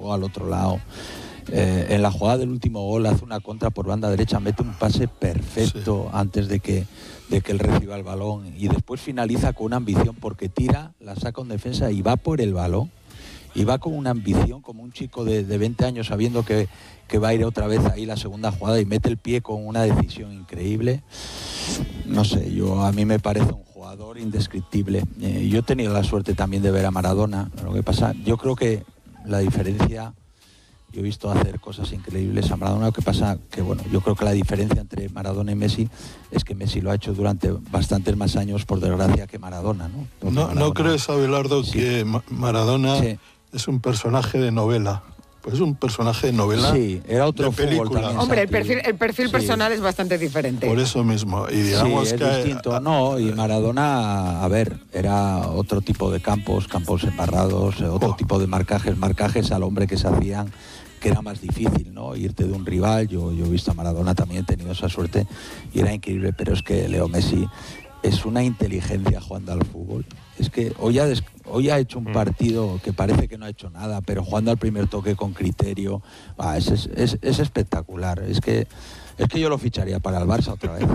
juego al otro lado. En la jugada del último gol hace una contra por banda derecha, mete un pase perfecto antes de que él reciba el balón, y después finaliza con una ambición porque tira, la saca en defensa y va por el balón, y va con una ambición como un chico de 20 años sabiendo que va a ir otra vez ahí la segunda jugada, y mete el pie con una decisión increíble. No sé, a mí me parece un jugador indescriptible. Yo he tenido la suerte también de ver a Maradona. Lo que pasa, yo creo que la diferencia, yo he visto hacer cosas increíbles a Maradona. Lo que pasa que, bueno, yo creo que la diferencia entre Maradona y Messi es que Messi lo ha hecho durante bastantes más años, por desgracia, que Maradona, ¿no? ¿No crees, Abelardo, que Maradona es un personaje de novela? Pues es un personaje de novela. Sí, era otro fútbol también. Hombre, el perfil personal es bastante diferente. Por eso mismo. Y digamos es que distinto. No, y Maradona, a ver, era otro tipo de campos embarrados, otro tipo de marcajes al hombre que se hacían, que era más difícil, ¿no? Irte de un rival. Yo he visto a Maradona, también he tenido esa suerte y era increíble, pero es que Leo Messi es una inteligencia jugando al fútbol. Es que hoy ha hecho un partido que parece que no ha hecho nada, pero jugando al primer toque con criterio, es espectacular. Es que yo lo ficharía para el Barça otra vez.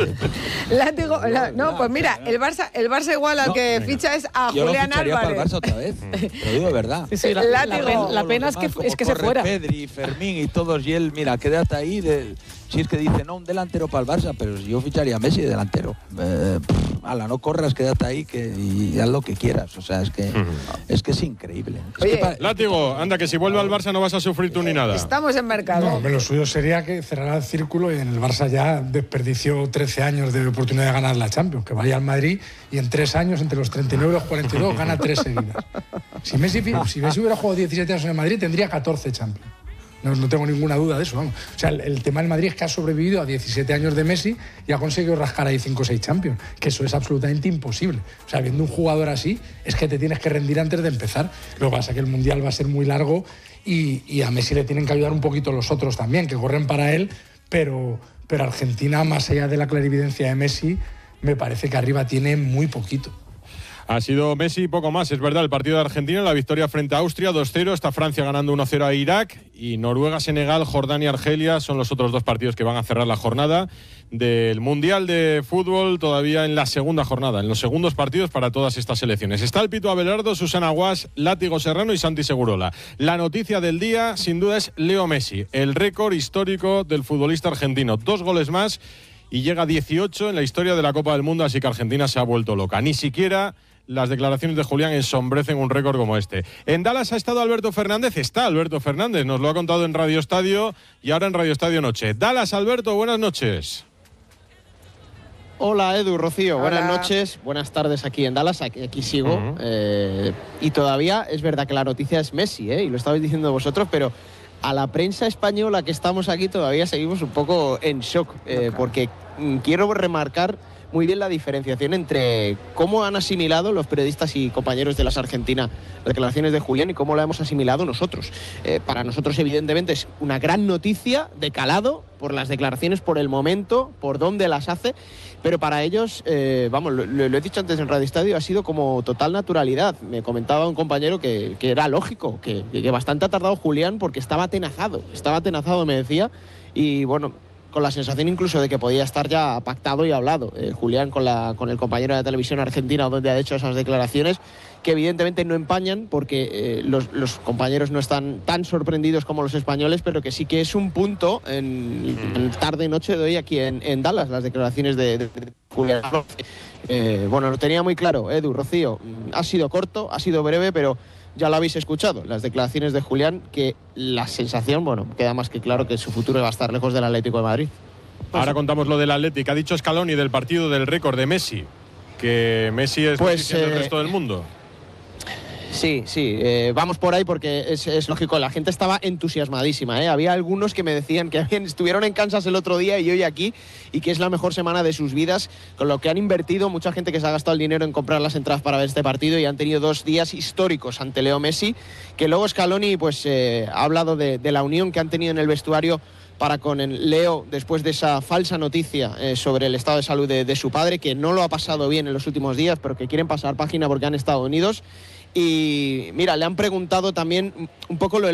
Pues mira, el Barça igual al que ficha es a Julián Álvarez. Yo lo ficharía para el Barça otra vez, te lo digo de verdad. Sí, la pena es que se fuera. Pedri, Fermín y todos, y él, mira, quédate ahí. Si es que dice, no, un delantero para el Barça, pero yo ficharía a Messi de delantero. No corras, quédate ahí y haz lo que quieras. O sea, es que es increíble. Látigo, anda, que si vuelve al Barça no vas a sufrir tú ni nada. Estamos en mercado. No, lo suyo sería que cerrara el círculo, y en el Barça ya desperdició 13 años de oportunidad de ganar la Champions. Que vaya al Madrid y en 3 años, entre los 39 y los 42, gana 3 seguidas. Si Messi hubiera jugado 17 años en el Madrid, tendría 14 Champions. No tengo ninguna duda de eso, vamos. O sea, el tema del Madrid es que ha sobrevivido a 17 años de Messi y ha conseguido rascar ahí 5 o 6 Champions, que eso es absolutamente imposible. O sea, viendo un jugador así, es que te tienes que rendir antes de empezar. Lo que pasa es que el Mundial va a ser muy largo y a Messi le tienen que ayudar un poquito los otros también, que corren para él, pero Argentina, más allá de la clarividencia de Messi, me parece que arriba tiene muy poquito. Ha sido Messi y poco más, es verdad. El partido de Argentina, la victoria frente a Austria, 2-0. Está Francia ganando 1-0 a Irak. Y Noruega, Senegal, Jordania, Argelia son los otros 2 partidos que van a cerrar la jornada del Mundial de Fútbol, todavía en la segunda jornada, en los segundos partidos para todas estas selecciones. Está el Pito Abelardo, Susana Guas, Látigo Serrano y Santi Segurola. La noticia del día, sin duda, es Leo Messi, el récord histórico del futbolista argentino. 2 goles más y llega a 18 en la historia de la Copa del Mundo, así que Argentina se ha vuelto loca. Ni siquiera las declaraciones de Julián ensombrecen un récord como este. En Dallas ha estado Alberto Fernández. Está Alberto Fernández, nos lo ha contado en Radio Estadio y ahora en Radio Estadio Noche. Dallas, Alberto, buenas noches. Hola Edu, Rocío, Hola. buenas noches, buenas tardes aquí en Dallas, aquí sigo. Y todavía es verdad que la noticia es Messi, y lo estabais diciendo vosotros, pero a la prensa española que estamos aquí todavía seguimos un poco en shock, porque quiero remarcar muy bien la diferenciación entre cómo han asimilado los periodistas y compañeros de las Argentina las declaraciones de Julián y cómo la hemos asimilado nosotros. Para nosotros, evidentemente, es una gran noticia de calado por las declaraciones, por el momento, por dónde las hace, pero para ellos, lo he dicho antes en Radio Estadio, ha sido como total naturalidad. Me comentaba un compañero que era lógico, que bastante ha tardado Julián porque estaba atenazado, me decía, y bueno, con la sensación incluso de que podía estar ya pactado y hablado. Julián con el compañero de la televisión argentina donde ha hecho esas declaraciones que evidentemente no empañan porque los compañeros no están tan sorprendidos como los españoles, pero que sí que es un punto en tarde-noche de hoy aquí en Dallas, las declaraciones de Julián. Lo tenía muy claro, Edu, Rocío, ha sido corto, ha sido breve, pero ya lo habéis escuchado, las declaraciones de Julián, que la sensación, queda más que claro que su futuro va a estar lejos del Atlético de Madrid. Ahora contamos lo del Atlético. Ha dicho Scaloni del partido del récord de Messi, que Messi es noticia del resto del mundo. Sí, vamos por ahí porque es lógico, la gente estaba entusiasmadísima, Había algunos que me decían que estuvieron en Kansas el otro día y hoy aquí, y que es la mejor semana de sus vidas, con lo que han invertido, mucha gente que se ha gastado el dinero en comprar las entradas para ver este partido, y han tenido 2 días históricos ante Leo Messi, que luego Scaloni ha hablado de la unión que han tenido en el vestuario para con Leo después de esa falsa noticia sobre el estado de salud de su padre, que no lo ha pasado bien en los últimos días, pero que quieren pasar página porque han estado unidos. Y mira, le han preguntado también un poco lo